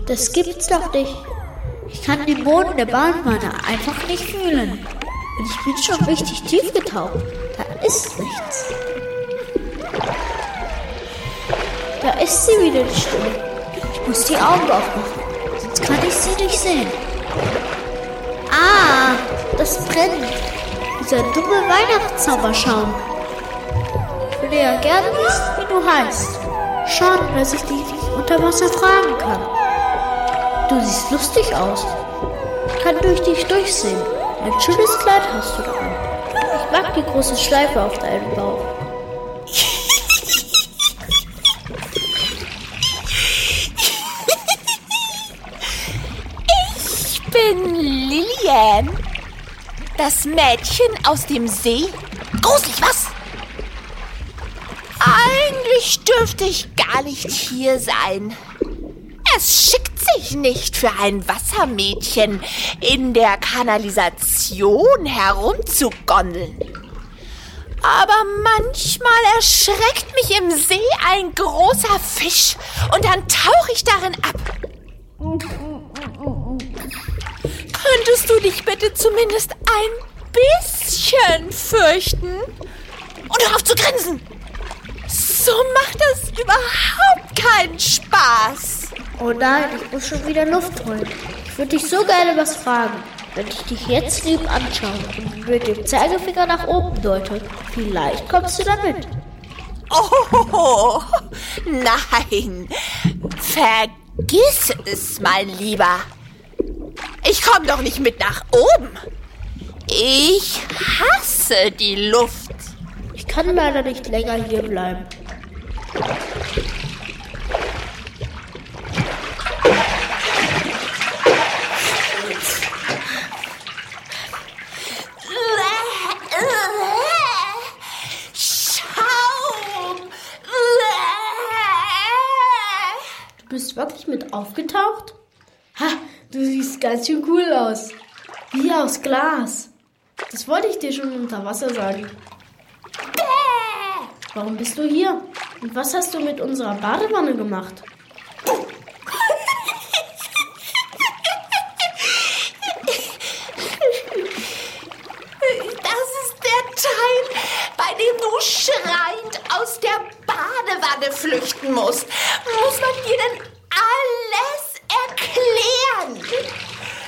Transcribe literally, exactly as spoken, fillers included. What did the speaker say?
Das gibt's doch nicht. Ich kann den Boden der Badewanne einfach nicht fühlen. Und ich bin schon richtig tief getaucht. Da ist nichts. Da ist sie wieder, die Stimme. Ich muss die Augen aufmachen, sonst kann ich sie nicht sehen. Ah, das brennt. Dieser dumme Weihnachtszauberschaum. Ich würde ja gerne wissen, wie du heißt. Schade, dass ich dich nicht unter Wasser fragen kann. Du siehst lustig aus. Ich kann durch dich durchsehen. Ein schönes Kleid hast du da an. Ich mag die große Schleife auf deinem Bauch. Ich bin Lilian. Das Mädchen aus dem See. Gruselig, was? Eigentlich dürfte ich gar nicht hier sein. Es schickt sich nicht für ein Wassermädchen in der Kanalisation herumzugondeln. Aber manchmal erschreckt mich im See ein großer Fisch und dann tauche ich darin ab. Könntest du dich bitte zumindest ein bisschen fürchten? Und hör auf zu grinsen! So macht das überhaupt keinen Spaß. Oh nein, ich muss schon wieder Luft holen. Ich würde dich so gerne was fragen. Wenn ich dich jetzt lieb anschaue und mit dem Zeigefinger nach oben deute, vielleicht kommst du damit. Oh, nein. Vergiss es, mein Lieber. Ich komme doch nicht mit nach oben. Ich hasse die Luft. Ich kann leider nicht länger hier bleiben. Schaum! Du bist wirklich mit aufgetaucht? Ha, du siehst ganz schön cool aus. Wie aus Glas. Das wollte ich dir schon unter Wasser sagen. Warum bist du hier? Und was hast du mit unserer Badewanne gemacht? Das ist der Teil, bei dem du schreiend aus der Badewanne flüchten musst.